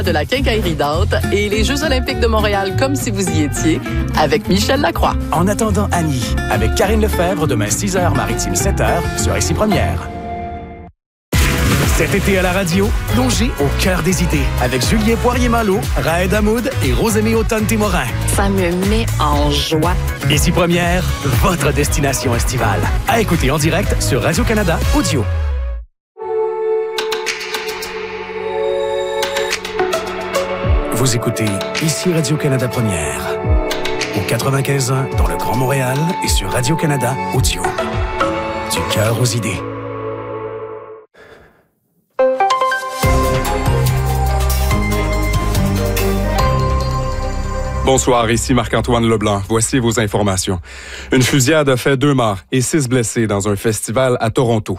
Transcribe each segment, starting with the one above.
de la Quincaillerie Dante et les Jeux olympiques de Montréal comme si vous y étiez avec Michel Lacroix. En attendant Annie, avec Karine Lefebvre, demain 6h, Maritime 7h, sur Ici Première. Cet été à la radio, plongez au cœur des idées avec Julien Poirier-Malo, Raed Hamoud et Rosemée Automne-Témorin. Ça me met en joie. Ici Première, votre destination estivale. À écouter en direct sur Radio-Canada Audio. Vous écoutez Ici Radio-Canada Première. Au 95.1 dans le Grand Montréal et sur Radio-Canada Audio. Du cœur aux idées. Bonsoir, ici Marc-Antoine Leblanc. Voici vos informations. Une fusillade a fait 2 morts et 6 blessés dans un festival à Toronto.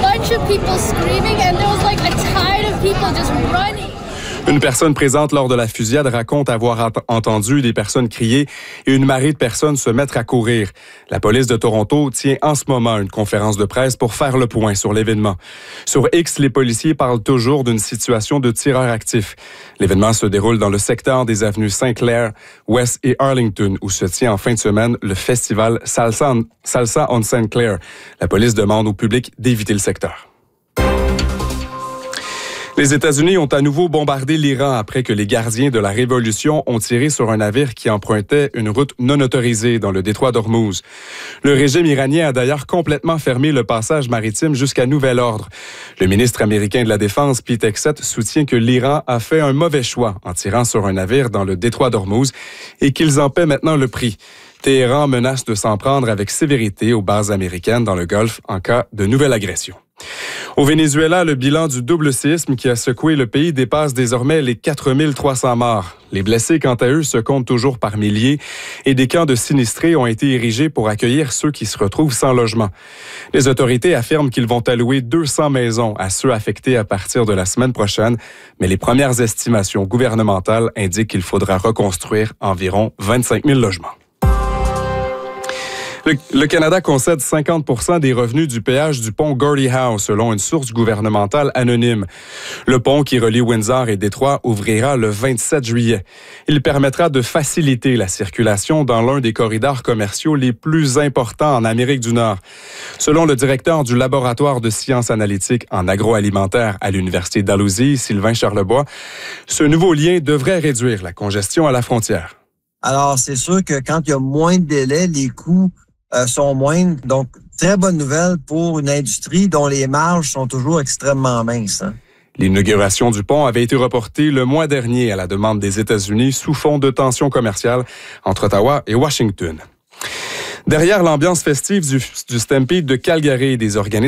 Une personne présente lors de la fusillade raconte avoir entendu des personnes crier et une marée de personnes se mettre à courir. La police de Toronto tient en ce moment une conférence de presse pour faire le point sur l'événement. Sur X, les policiers parlent toujours d'une situation de tireur actif. L'événement se déroule dans le secteur des avenues Saint-Clair, West et Arlington, où se tient en fin de semaine le festival Salsa on Saint-Clair. La police demande au public d'éviter le secteur. Les États-Unis ont à nouveau bombardé l'Iran après que les gardiens de la Révolution ont tiré sur un navire qui empruntait une route non autorisée dans le détroit d'Ormuz. Le régime iranien a d'ailleurs complètement fermé le passage maritime jusqu'à nouvel ordre. Le ministre américain de la Défense, Pete Hegseth, soutient que l'Iran a fait un mauvais choix en tirant sur un navire dans le détroit d'Ormuz et qu'ils en paient maintenant le prix. Téhéran menace de s'en prendre avec sévérité aux bases américaines dans le Golfe en cas de nouvelle agression. Au Venezuela, le bilan du double séisme qui a secoué le pays dépasse désormais les 4300 morts. Les blessés, quant à eux, se comptent toujours par milliers et des camps de sinistrés ont été érigés pour accueillir ceux qui se retrouvent sans logement. Les autorités affirment qu'ils vont allouer 200 maisons à ceux affectés à partir de la semaine prochaine, mais les premières estimations gouvernementales indiquent qu'il faudra reconstruire environ 25 000 logements. Le Canada concède 50% des revenus du péage du pont Gordie Howe, selon une source gouvernementale anonyme. Le pont qui relie Windsor et Détroit ouvrira le 27 juillet. Il permettra de faciliter la circulation dans l'un des corridors commerciaux les plus importants en Amérique du Nord. Selon le directeur du laboratoire de sciences analytiques en agroalimentaire à l'Université Dalhousie, Sylvain Charlebois, ce nouveau lien devrait réduire la congestion à la frontière. Alors, c'est sûr que quand il y a moins de délais, les coûts sont moindres. Donc, très bonne nouvelle pour une industrie dont les marges sont toujours extrêmement minces. L'inauguration du pont avait été reportée le mois dernier à la demande des États-Unis sous fond de tensions commerciales entre Ottawa et Washington. Derrière l'ambiance festive du Stampede de Calgary, des organismes